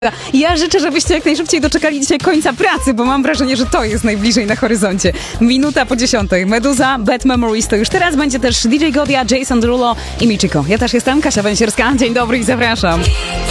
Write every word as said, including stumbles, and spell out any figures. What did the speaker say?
Ja życzę, żebyście jak najszybciej doczekali dzisiaj końca pracy, bo mam wrażenie, że to jest najbliżej na horyzoncie. Minuta po dziesiątej. Meduza, Bad Memories to już teraz będzie też D J Godia, Jason Derulo i Michiko. Ja też jestem, Kasia Węsierska. Dzień dobry i zapraszam.